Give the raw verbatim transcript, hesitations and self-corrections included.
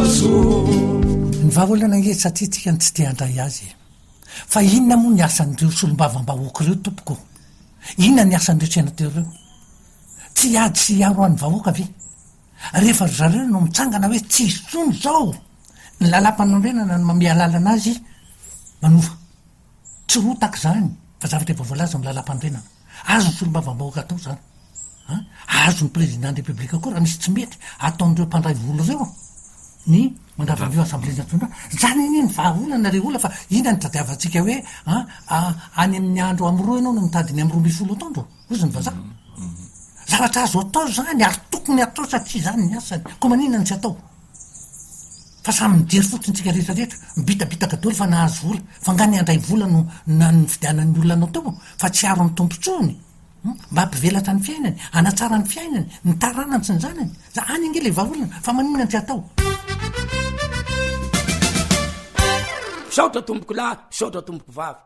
azo ny vahaolana nge satria tsika ny tsy te handray azy fa inona moa ny asan'ireo solombavam-bahoaka ireo tompoko inona ny asan'ireo tsy anatereo tsy ady sy iaro an'ny vahoaka ve rehefa zareo no mitsangana hoe tsy isono zao ny lalam-panondrenana no mame alalana azy manova tsy ro tak zany fa zavatra efa voalaza my lalam-panondrenana azo ny solombavam-bahoaka atao zany azo ny président de république koa raha misy tsy mety ataon'ireo mpandray volo reo ny mandravandreo assemblée nationale zany iny ny vahaolana re ola fa ina ny tadiavantsika hoe any amin'ny andro amroa ianao no mitadiny amroa mby folo ataondro ozy ny vazaha zavatra azo atao zany ary tokony atao satria zany ny asany ko manina ny tsy atao fa samy mijery fotsiny tsika rehetrarehetra mibitabitaka dolo fa nahazo vola fa nga ny andray vola no na ny fidianan'ny olonanao tao fa tsy aro ny tompontsony mba ampivelatra ny fiainany anatsara ny fiainany ny taranany sy ny zanany za any ange le vahaolana fa manina ny tsy atao misaotra tomboko lahy misaotra tomboko vavy